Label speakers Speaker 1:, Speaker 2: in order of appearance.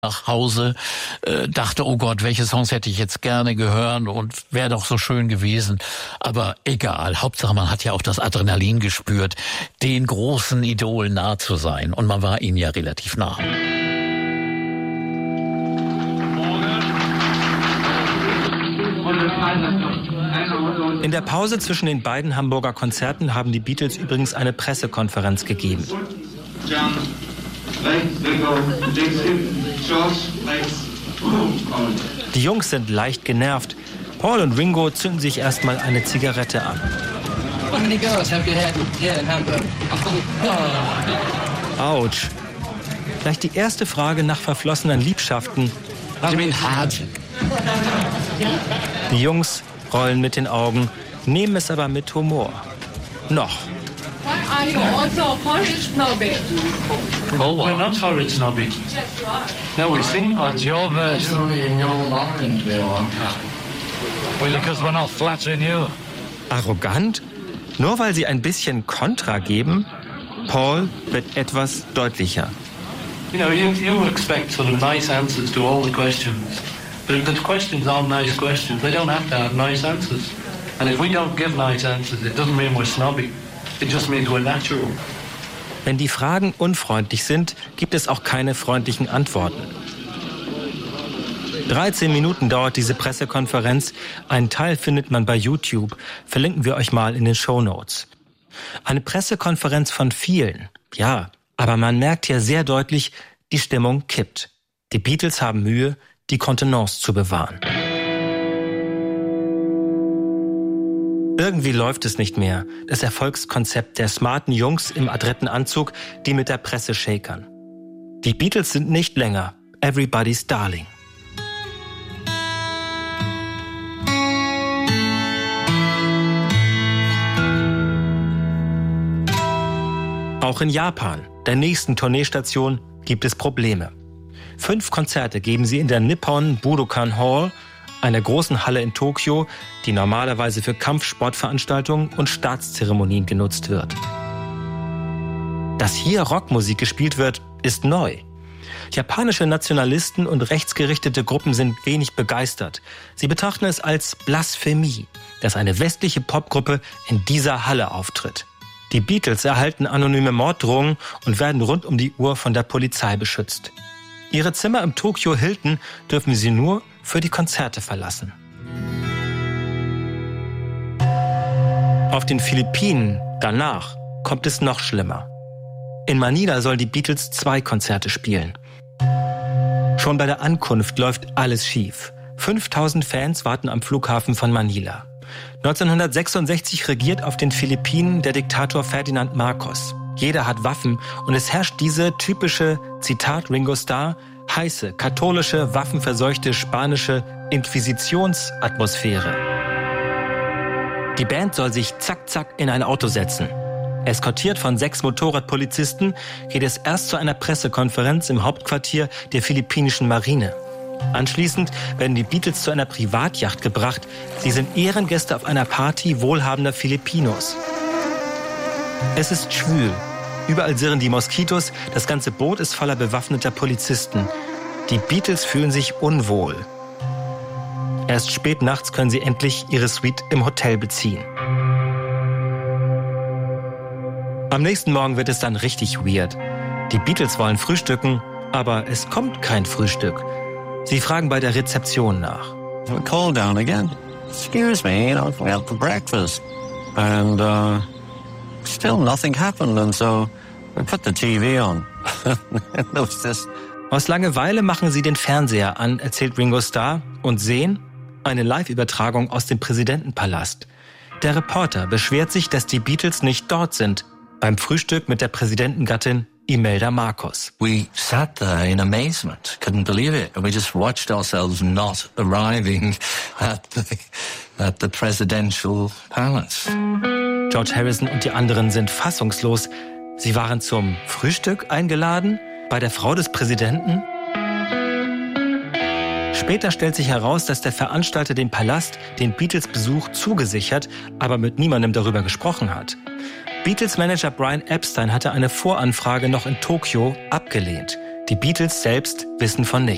Speaker 1: nach Hause, dachte, oh Gott, welche Songs hätte ich jetzt gerne gehört und wäre doch so schön gewesen. Aber egal, Hauptsache man hat ja auch das Adrenalin gespürt, den großen Idolen nah zu sein. Und man war ihnen ja relativ nah.
Speaker 2: In der Pause zwischen den beiden Hamburger Konzerten haben die Beatles übrigens eine Pressekonferenz gegeben. Die Jungs sind leicht genervt. Paul und Ringo zünden sich erstmal eine Zigarette an. Autsch. Gleich die erste Frage nach verflossenen Liebschaften. Die Jungs rollen mit den Augen, nehmen es aber mit Humor. Noch.
Speaker 3: Are you also porridge snobby?
Speaker 4: Oh, we're not porridge snobby. No, we sing on your version. Well, because we're not flattering you.
Speaker 2: Arrogant? Nur weil sie ein bisschen Kontra geben? Paul wird etwas deutlicher.
Speaker 4: You know, you expect sort of nice answers to all the questions. But the questions aren't nice questions. They don't have to have nice answers. And if we don't give nice answers, it doesn't mean we're snobby. It just means we're natural.
Speaker 2: Wenn die Fragen unfreundlich sind, gibt es auch keine freundlichen Antworten. 13 Minuten dauert diese Pressekonferenz. Einen Teil findet man bei YouTube. Verlinken wir euch mal in den Shownotes. Eine Pressekonferenz von vielen. Ja, aber man merkt hier sehr deutlich, die Stimmung kippt. Die Beatles haben Mühe, die Kontenance zu bewahren. Irgendwie läuft es nicht mehr, das Erfolgskonzept der smarten Jungs im adretten Anzug, die mit der Presse shakern. Die Beatles sind nicht länger Everybody's Darling. Auch in Japan, der nächsten Tourneestation, gibt es Probleme. 5 Konzerte geben sie in der Nippon Budokan Hall, einer großen Halle in Tokio, die normalerweise für Kampfsportveranstaltungen und Staatszeremonien genutzt wird. Dass hier Rockmusik gespielt wird, ist neu. Japanische Nationalisten und rechtsgerichtete Gruppen sind wenig begeistert. Sie betrachten es als Blasphemie, dass eine westliche Popgruppe in dieser Halle auftritt. Die Beatles erhalten anonyme Morddrohungen und werden rund um die Uhr von der Polizei beschützt. Ihre Zimmer im Tokyo Hilton dürfen sie nur für die Konzerte verlassen. Auf den Philippinen, danach, kommt es noch schlimmer. In Manila sollen die Beatles 2 Konzerte spielen. Schon bei der Ankunft läuft alles schief. 5000 Fans warten am Flughafen von Manila. 1966 regiert auf den Philippinen der Diktator Ferdinand Marcos. Jeder hat Waffen und es herrscht diese typische, Zitat Ringo Starr, heiße, katholische, waffenverseuchte, spanische Inquisitionsatmosphäre. Die Band soll sich zack, zack in ein Auto setzen. Eskortiert von 6 Motorradpolizisten geht es erst zu einer Pressekonferenz im Hauptquartier der philippinischen Marine. Anschließend werden die Beatles zu einer Privatjacht gebracht. Sie sind Ehrengäste auf einer Party wohlhabender Filipinos. Es ist schwül. Überall sirren die Moskitos. Das ganze Boot ist voller bewaffneter Polizisten. Die Beatles fühlen sich unwohl. Erst spät nachts können sie endlich ihre Suite im Hotel beziehen. Am nächsten Morgen wird es dann richtig weird. Die Beatles wollen frühstücken, aber es kommt kein Frühstück. Sie fragen bei der Rezeption nach.
Speaker 5: Call down again. Excuse me, I forgot the breakfast. And still nothing happened, and so we put the TV on.
Speaker 2: Aus Langeweile machen sie den Fernseher an, erzählt Ringo Starr, und sehen eine Live-Übertragung aus dem Präsidentenpalast. Der Reporter beschwert sich, dass die Beatles nicht dort sind, beim Frühstück mit der Präsidentengattin Imelda Marcos.
Speaker 5: We sat there in amazement, couldn't believe it, and we just watched ourselves not arriving at the presidential palace.
Speaker 2: George Harrison und die anderen sind fassungslos. Sie waren zum Frühstück eingeladen? Bei der Frau des Präsidenten? Später stellt sich heraus, dass der Veranstalter dem Palast den Beatles-Besuch zugesichert, aber mit niemandem darüber gesprochen hat. Beatles-Manager Brian Epstein hatte eine Voranfrage noch in Tokio abgelehnt. Die Beatles selbst wissen von nichts.